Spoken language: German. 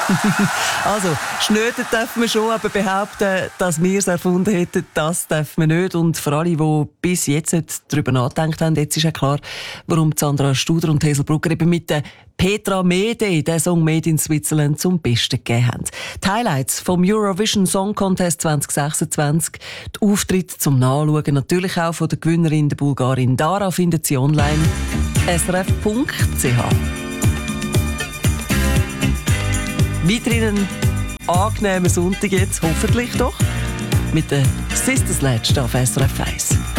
Also, schnöden dürfen wir schon, aber behaupten, dass wir es erfunden hätten, das dürfen wir nicht. Und für alle, die bis jetzt nicht darüber nachgedacht haben, jetzt ist ja klar, warum Sandra Studer und Hazel Brugger eben mit der Petra Mede den Song «Made in Switzerland» zum Besten gegeben haben. Die Highlights vom Eurovision Song Contest 2026, die Auftritte zum Nachschauen, natürlich auch von der Gewinnerin, der Bulgarin Dara, findet sie online srf.ch. Weiterhin einen angenehmen Sonntag jetzt, hoffentlich doch, mit der Sister Sledge auf SRF 1.